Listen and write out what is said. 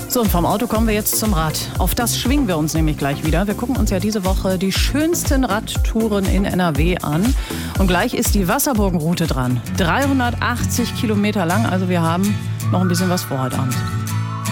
So, und vom Auto kommen wir jetzt zum Rad. Auf das schwingen wir uns nämlich gleich wieder. Wir gucken uns ja diese Woche die schönsten Radtouren in NRW an. Und gleich ist die Wasserburgenroute dran. 380 Kilometer lang, also wir haben noch ein bisschen was vor heute Abend.